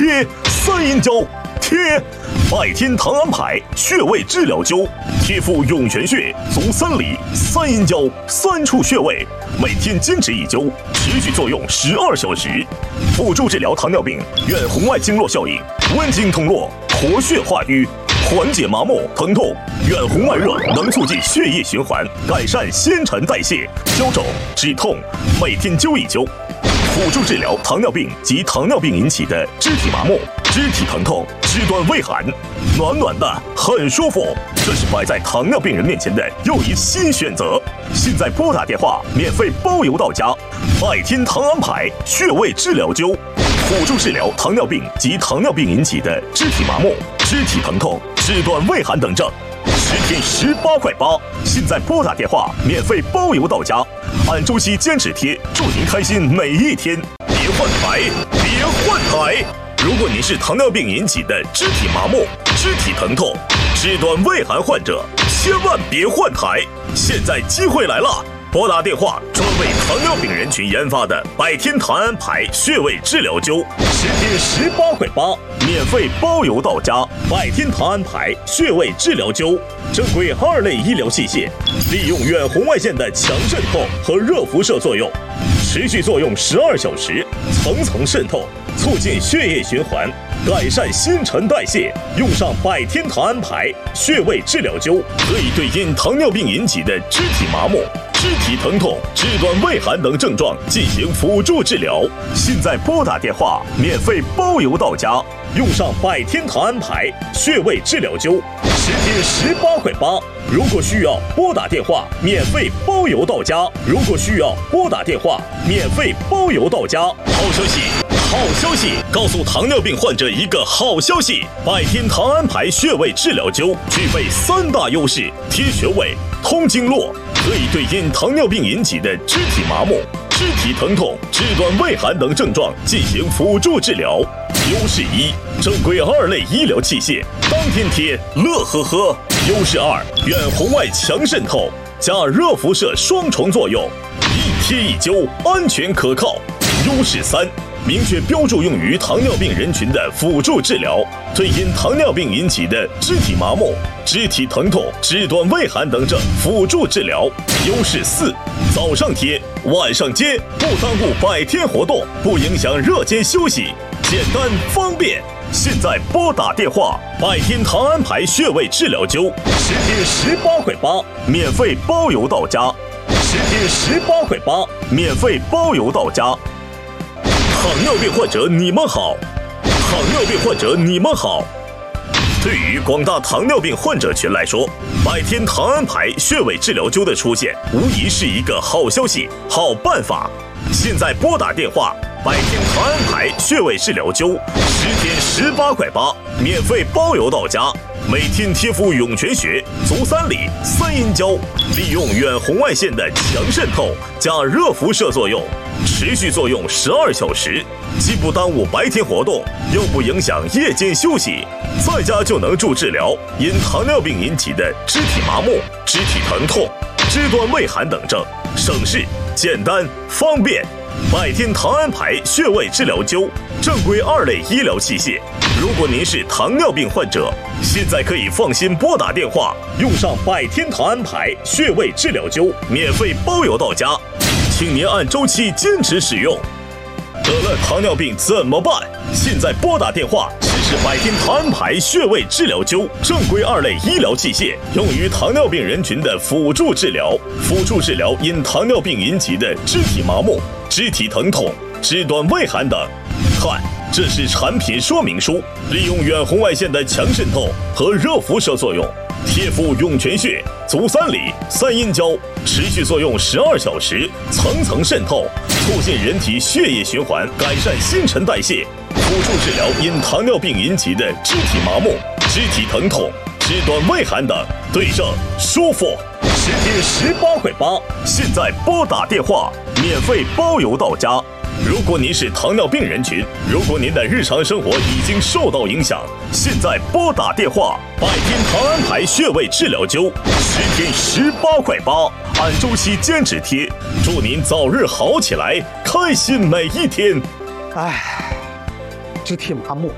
贴3阴交，贴拜天堂安排穴位治疗灸，贴敷涌泉穴、足三里、3阴交3处穴位，每天坚持1灸，持续作用12小时，辅助治疗糖尿病远红外经络效应，温经通络，活血化瘀，缓解麻木疼痛。远红外热能促进血液循环，改善新陈代谢，消肿止痛，每天灸1灸。辅助治疗糖尿病及糖尿病引起的肢体麻木、肢体疼痛、肢端畏寒，暖暖的很舒服。这是摆在糖尿病人面前的又一新选择。现在拨打电话，免费包邮到家。拜天堂安排穴位治疗灸，辅助治疗糖尿病及糖尿病引起的肢体麻木、肢体疼痛、肢端畏寒等症。10天18块8，现在拨打电话，免费包邮到家。按周期坚持贴，祝您开心每一天。别换台，别换台！如果您是糖尿病引起的肢体麻木、肢体疼痛、肢端畏寒患者，千万别换台！现在机会来了！拨打电话，专为糖尿病人群研发的拜天堂安排穴位治疗灸，10天18块8，免费包邮到家。拜天堂安排穴位治疗灸，正规2类医疗器械，利用远红外线的强渗透和热辐射作用，持续作用12小时，层层渗透，促进血液循环，改善新陈代谢。用上拜天堂安排穴位治疗灸，可以对因糖尿病引起的肢体麻木、肢体疼痛、肢端畏寒等症状进行辅助治疗。现在拨打电话，免费包邮到家。用上拜天堂安排穴位治疗灸，10天18块8。如果需要拨打电话，免费包邮到家。如果需要拨打电话，免费包邮到家。好消息！好消息！告诉糖尿病患者一个好消息：拜天堂安排穴位治疗灸具备3大优势：贴穴位、通经络，可以对因糖尿病引起的肢体麻木、肢体疼痛、肢端畏寒等症状进行辅助治疗。优势1，正规2类医疗器械，当天贴，乐呵呵。优势2，远红外强渗透加热辐射双重作用，一贴一灸，安全可靠。优势3，明确标注用于糖尿病人群的辅助治疗，对因糖尿病引起的肢体麻木、肢体疼痛、肢端畏寒等症辅助治疗。优势4，早上贴，晚上接，不耽误拜天活动，不影响热间休息，简单方便。现在拨打电话，拜天堂安排穴位治疗灸，10天18块8，免费包邮到家。10天18块8，免费包邮到家。糖尿病患者你们好，糖尿病患者你们好。对于广大糖尿病患者群来说，拜天堂安排穴位治疗灸的出现，无疑是一个好消息、好办法。现在拨打电话，拜天堂安排穴位治疗灸，10天18块8，免费包邮到家。每天贴敷涌泉穴、足三里、3阴交，利用远红外线的强渗透加热辐射作用，持续作用12小时，既不耽误白天活动，又不影响夜间休息，在家就能助治疗因糖尿病引起的肢体麻木、肢体疼痛、肢端畏寒等症，省事、简单、方便。拜天堂安排穴位治疗灸，正规2类医疗器械。如果您是糖尿病患者，现在可以放心拨打电话，用上拜天堂安排穴位治疗灸，免费包邮到家。请您按周期坚持使用。得了糖尿病怎么办？现在拨打电话，试试拜天堂安排穴位治疗灸，正规2类医疗器械，用于糖尿病人群的辅助治疗，辅助治疗因糖尿病引起的肢体麻木、肢体疼痛、肢端畏寒等。看，这是产品说明书，利用远红外线的强渗透和热辐射作用，贴敷涌泉穴、足三里、3阴交，持续作用12小时，层层渗透，促进人体血液循环，改善新陈代谢，辅助治疗因糖尿病引起的肢体麻木、肢体疼痛、肢端畏寒等，对症舒服。10天18块8，现在拨打电话，免费包邮到家。如果您是糖尿病人群，如果您的日常生活已经受到影响，现在拨打电话，拜天堂安排穴位治疗灸，10天18块8，按周期坚持贴，祝您早日好起来，开心每一天。 肢体麻木。